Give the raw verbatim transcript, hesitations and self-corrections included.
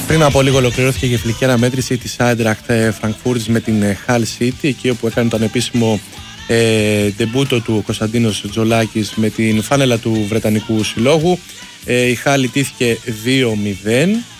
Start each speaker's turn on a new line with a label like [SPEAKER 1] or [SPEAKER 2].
[SPEAKER 1] Πριν από λίγο ολοκληρώθηκε η φιλική αναμέτρηση της Άιντραχτ Φραγκφούρτης με την Hull City, εκεί όπου έκανε τον επίσημο ε, ντεμπούτο του Κωνσταντίνος Τζολάκης με την φάνελα του Βρετανικού Συλλόγου. Ε, η Hull ιτήθηκε δύο μηδέν